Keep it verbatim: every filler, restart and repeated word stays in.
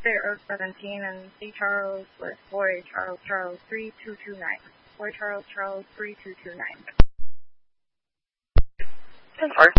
Sarah seventeen and C Charles with Boy Charles Charles three two two nine. Boy Charles Charles three two two nine. ten four.